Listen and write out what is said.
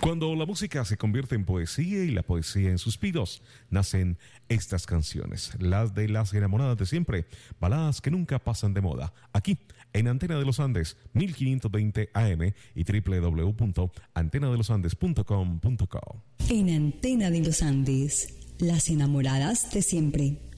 Cuando la música se convierte en poesía y la poesía en suspiros, nacen estas canciones, las de las enamoradas de siempre, baladas que nunca pasan de moda, aquí en Antena de los Andes, 1520 AM y www.antenadelosandes.com.co. En Antena de los Andes, las enamoradas de siempre.